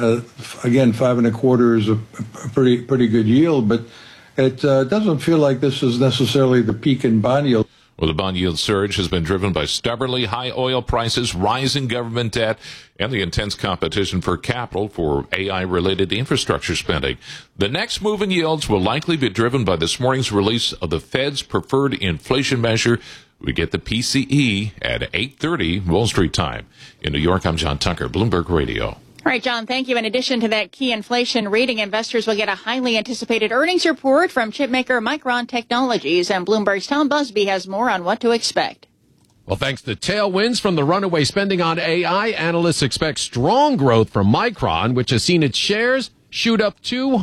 again, 5.25 is a pretty good yield, but it doesn't feel like this is necessarily the peak in bond yield.
Well, the bond yield surge has been driven by stubbornly high oil prices, rising government debt, and the intense competition for capital for AI-related infrastructure spending. The next move in yields will likely be driven by this morning's release of the Fed's preferred inflation measure. We get the PCE at 8:30 Wall Street time. In New York, I'm John Tucker, Bloomberg Radio.
All right, John, thank you. In addition to that key inflation reading, investors will get a highly anticipated earnings report from chipmaker Micron Technologies, and Bloomberg's Tom Busby has more on what to expect.
Well, thanks to tailwinds from the runaway spending on AI, analysts expect strong growth from Micron, which has seen its shares shoot up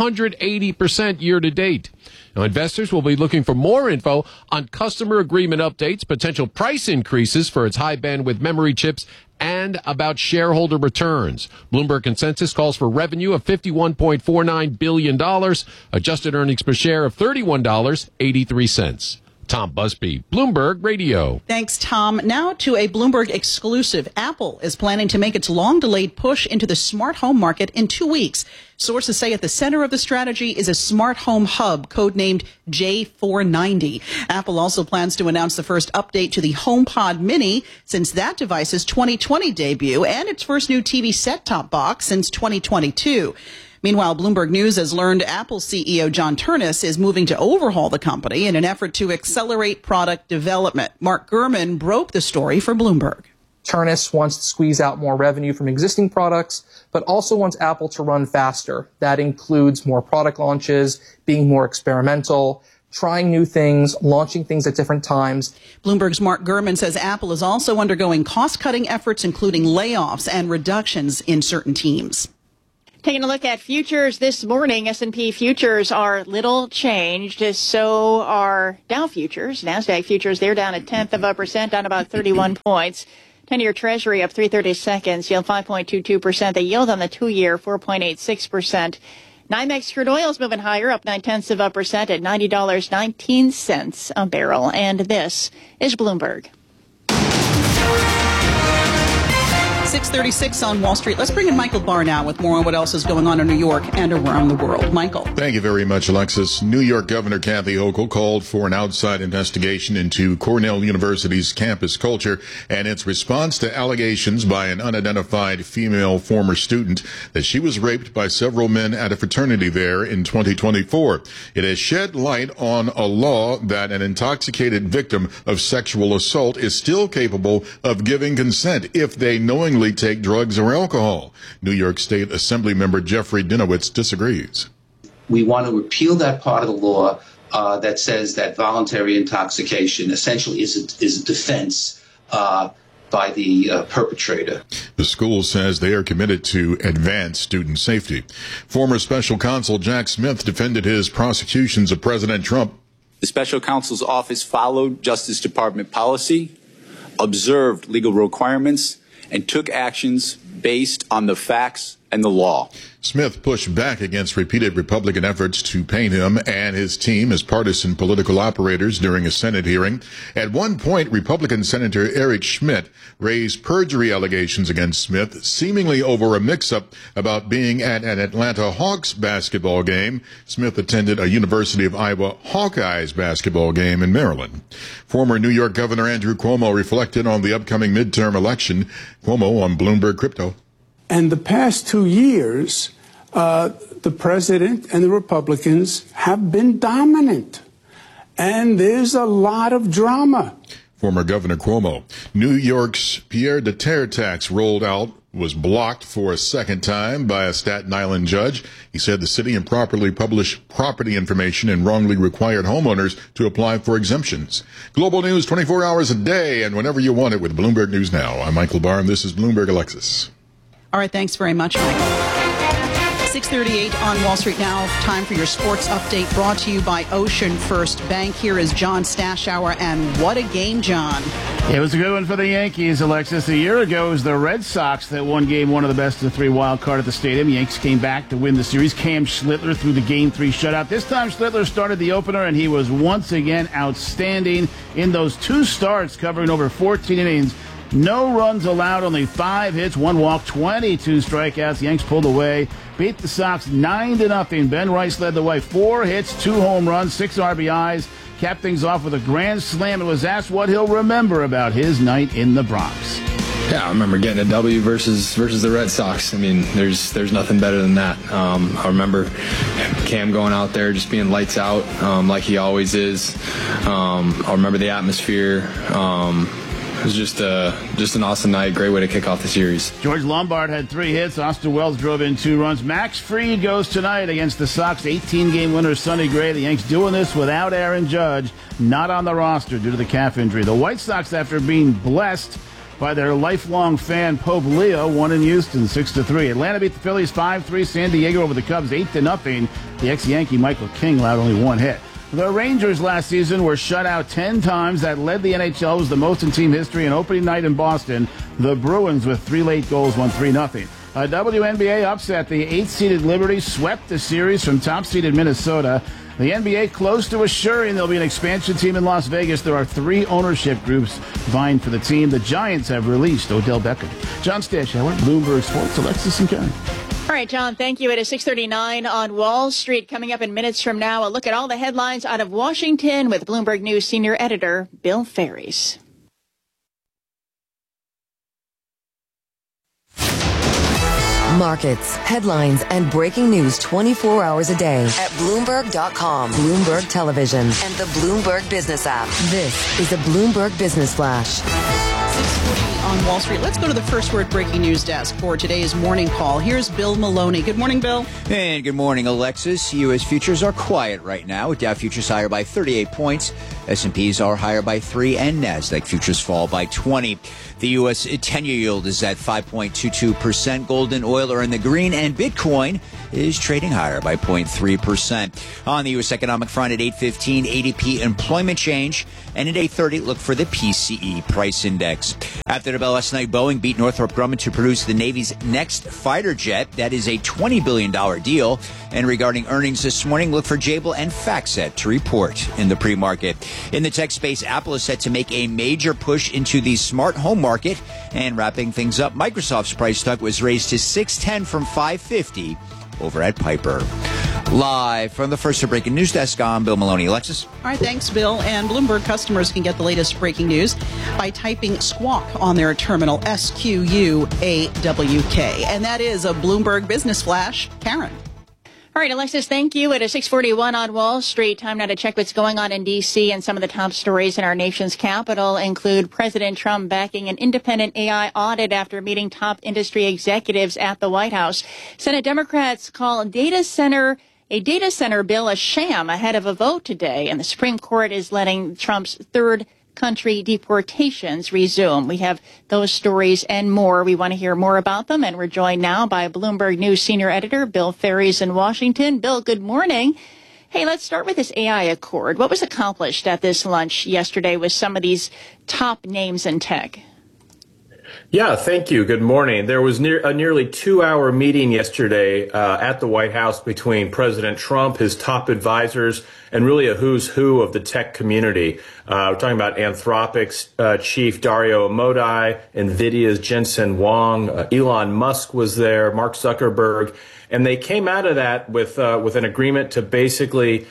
280% year to date. Now, investors will be looking for more info on customer agreement updates, potential price increases for its high bandwidth memory chips, and about shareholder returns. Bloomberg consensus calls for revenue of $51.49 billion, adjusted earnings per share of $31.83. Tom Busby, Bloomberg Radio.
Thanks, Tom. Now to a Bloomberg exclusive. Apple is planning to make its long-delayed push into the smart home market in 2 weeks. Sources say at the center of the strategy is a smart home hub, codenamed J490. Apple also plans to announce the first update to the HomePod Mini since that device's 2020 debut and its first new TV set-top box since 2022. Meanwhile, Bloomberg News has learned Apple CEO John Ternus is moving to overhaul the company in an effort to accelerate product development. Mark Gurman broke the story for Bloomberg.
Ternus wants to squeeze out more revenue from existing products, but also wants Apple to run faster. That includes more product launches, being more experimental, trying new things, launching things at different times.
Bloomberg's Mark Gurman says Apple is also undergoing cost-cutting efforts, including layoffs and reductions in certain teams.
Taking a look at futures this morning, S&P futures are little changed. So are Dow futures. NASDAQ futures, they're down 0.1%, down about 31 points. 10-year Treasury up 3/32, yield 5.22%. The yield on the 2-year, 4.86%. NYMEX crude oil is moving higher, up 0.9% at $90.19 a barrel. And this is Bloomberg.
6:36 on Wall Street. Let's bring in Michael Barr now with more on what else is going on in New York and around the world. Michael.
Thank you very much, Alexis. New York Governor Kathy Hochul called for an outside investigation into Cornell University's campus culture and its response to allegations by an unidentified female former student that she was raped by several men at a fraternity there in 2024. It has shed light on a law that an intoxicated victim of sexual assault is still capable of giving consent if they knowingly take drugs or alcohol. New York State Assembly member Jeffrey Dinowitz disagrees.
We want to repeal that part of the law that says that voluntary intoxication essentially is a defense by the perpetrator.
The school says they are committed to advance student safety. Former special counsel Jack Smith defended his prosecutions of President Trump.
The special counsel's office followed Justice Department policy, observed legal requirements, and took actions based on the facts and the law.
Smith pushed back against repeated Republican efforts to paint him and his team as partisan political operators during a Senate hearing. At one point, Republican Senator Eric Schmidt raised perjury allegations against Smith, seemingly over a mix-up about being at an Atlanta Hawks basketball game. Smith attended a University of Iowa Hawkeyes basketball game in Maryland. Former New York Governor Andrew Cuomo reflected on the upcoming midterm election. Cuomo on Bloomberg Crypto.
And the past 2 years, the president and the Republicans have been dominant. And there's a lot of drama.
Former Governor Cuomo. New York's Pierre de Terre tax rolled out was blocked for a second time by a Staten Island judge. He said the city improperly published property information and wrongly required homeowners to apply for exemptions. Global news 24 hours a day and whenever you want it with Bloomberg News Now. I'm Michael Barr and this is Bloomberg Alexis.
All right, thanks very much, Michael. 6:38 on Wall Street now. Time for your sports update brought to you by Ocean First Bank. Here is John Stashower, and what a game, John.
It was a good one for the Yankees, Alexis. A year ago, it was the Red Sox that won Game 1 of the best-of-3 wild card at the stadium. Yankees came back to win the series. Cam Schlittler threw the Game 3 shutout. This time, Schlittler started the opener, and he was once again outstanding in those 2 starts, covering over 14 innings. No runs allowed, only 5 hits, 1 walk, 22 strikeouts. The Yanks pulled away, beat the Sox 9-0. Ben Rice led the way, 4 hits, 2 home runs, 6 RBIs. Capped things off with a grand slam and was asked what he'll remember about his night in the Bronx.
Yeah, I remember getting a W versus the Red Sox. I mean, there's nothing better than that. I remember Cam going out there just being lights out like he always is. I remember the atmosphere. It was just an awesome night. Great way to kick off the series.
George Lombard had 3 hits. Austin Wells drove in 2 runs. Max Fried goes tonight against the Sox 18-game winner Sonny Gray. The Yanks doing this without Aaron Judge, not on the roster due to the calf injury. The White Sox, after being blessed by their lifelong fan Pope Leo, won in Houston 6-3. Atlanta beat the Phillies 5-3. San Diego over the Cubs 8-0. The ex-Yankee Michael King allowed only 1 hit. The Rangers last season were shut out 10 times. That led the NHL, was the most in team history. And opening night in Boston, the Bruins with 3 late goals won 3-0. A WNBA upset. The 8th-seeded Liberty swept the series from top-seeded Minnesota. The NBA close to assuring there'll be an expansion team in Las Vegas. There are 3 ownership groups vying for the team. The Giants have released Odell Beckham. John Stashauer, Bloomberg Sports, Alexis and Karen.
All right, John, thank you. It is 6:39 on Wall Street. Coming up in minutes from now, a look at all the headlines out of Washington with Bloomberg News senior editor Bill Ferries.
Markets, headlines, and breaking news 24 hours a day at Bloomberg.com, Bloomberg Television, and the Bloomberg Business app. This is a Bloomberg Business Flash.
6:40 on Wall Street. Let's go to the First Word breaking news desk for today's morning call. Here's Bill Maloney. Good morning, Bill.
And good morning, Alexis. U.S. futures are quiet right now, with Dow futures higher by 38 points. S&Ps are higher by 3, and NASDAQ futures fall by 20. The U.S. 10-year yield is at 5.22%. Gold and oil are in the green, and Bitcoin is trading higher by 0.3%. On the U.S. economic front at 8:15, ADP employment change, and at 8:30, look for the PCE price index. After the bell last night, Boeing beat Northrop Grumman to produce the Navy's next fighter jet. That is a $20 billion deal. And regarding earnings this morning, look for Jabil and FactSet to report in the pre-market. In the tech space, Apple is set to make a major push into the smart home market. And wrapping things up, Microsoft's price tag was raised to $610 from $550 over at Piper. Live from the First Breaking News Desk, I'm Bill Maloney. Alexis?
All right, thanks, Bill. And Bloomberg customers can get the latest breaking news by typing Squawk on their terminal, SQUAWK. And that is a Bloomberg Business Flash. Karen.
All right, Alexis, thank you. It is 6:41 on Wall Street. Time now to check what's going on in D.C. And some of the top stories in our nation's capital include President Trump backing an independent AI audit after meeting top industry executives at the White House. Senate Democrats call a data center bill a sham ahead of a vote today. And the Supreme Court is letting Trump's third country deportations resume. We have those stories and more. We want to hear more about them, and we're joined now by Bloomberg News senior editor Bill Ferries in Washington. Bill, good morning. Hey, let's start with this AI Accord. What was accomplished at this lunch yesterday with some of these top names in tech?
Yeah, thank you. Good morning. There was a nearly 2-hour meeting yesterday at the White House between President Trump, his top advisors, and really a who's who of the tech community. We're talking about Anthropic's chief Dario Amodei, NVIDIA's Jensen Huang, Elon Musk was there, Mark Zuckerberg, and they came out of that with an agreement to basically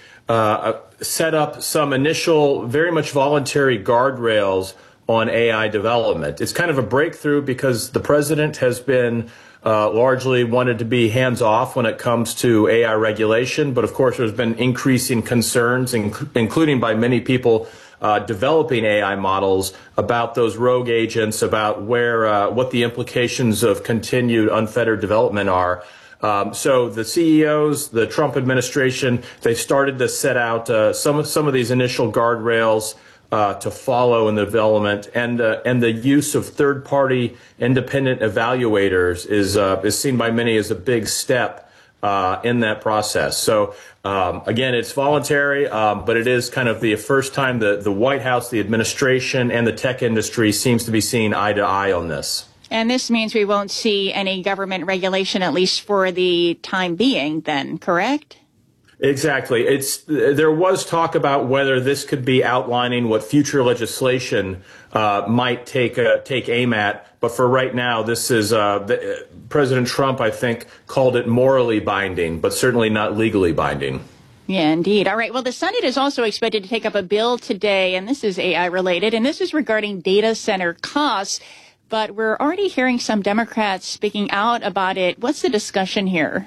set up some initial, very much voluntary guardrails on AI development. It's kind of a breakthrough because the president has been largely wanted to be hands-off when it comes to AI regulation. But of course, there's been increasing concerns, including by many people developing AI models, about those rogue agents, about what the implications of continued unfettered development are. So the CEOs, the Trump administration, they've started to set out some of these initial guardrails to follow in the development, and the use of third-party independent evaluators is seen by many as a big step in that process. So again, it's voluntary, but it is kind of the first time the White House, the administration, and the tech industry seems to be seeing eye to eye on this.
And this means we won't see any government regulation, at least for the time being, then, correct?
Exactly. There was talk about whether this could be outlining what future legislation might take aim at. But for right now, this is President Trump, I think, called it morally binding, but certainly not legally binding.
Yeah, indeed. All right. Well, the Senate is also expected to take up a bill today, and this is AI related, and this is regarding data center costs. But we're already hearing some Democrats speaking out about it. What's the discussion here?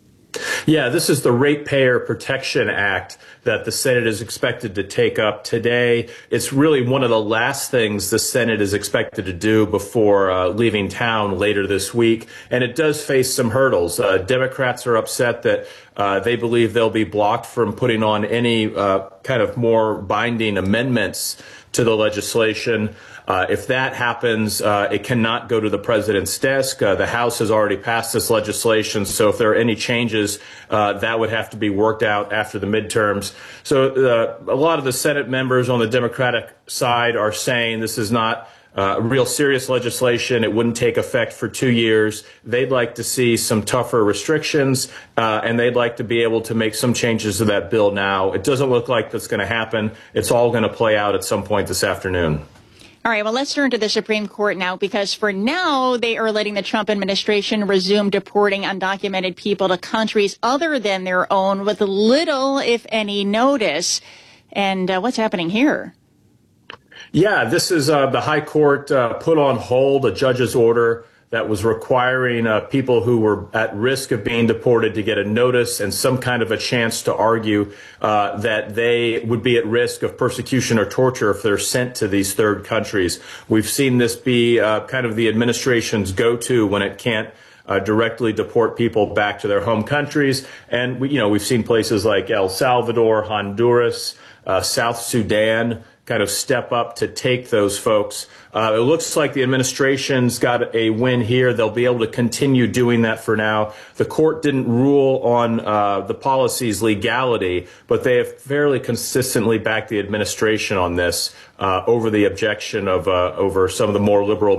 Yeah, this is the Ratepayer Protection Act that the Senate is expected to take up today. It's really one of the last things the Senate is expected to do before leaving town later this week. And it does face some hurdles. Democrats are upset that they believe they'll be blocked from putting on any kind of more binding amendments to the legislation. If that happens, it cannot go to the president's desk. The House has already passed this legislation, so if there are any changes, that would have to be worked out after the midterms. So a lot of the Senate members on the Democratic side are saying this is not real serious legislation. It wouldn't take effect for 2 years. They'd like to see some tougher restrictions, and they'd like to be able to make some changes to that bill now. It doesn't look like that's going to happen. It's all going to play out at some point this afternoon.
All right, well, let's turn to the Supreme Court now, because for now, they are letting the Trump administration resume deporting undocumented people to countries other than their own with little, if any, notice. And what's happening here?
Yeah, this is the High Court put on hold a judge's order that was requiring people who were at risk of being deported to get a notice and some kind of a chance to argue that they would be at risk of persecution or torture if they're sent to these third countries. We've seen this be kind of the administration's go-to when it can't directly deport people back to their home countries. And we've seen places like El Salvador, Honduras, South Sudan kind of step up to take those folks. It looks like the administration's got a win here. They'll be able to continue doing that for now. The court didn't rule on the policy's legality, but they have fairly consistently backed the administration on this over the objection of over some of the more liberal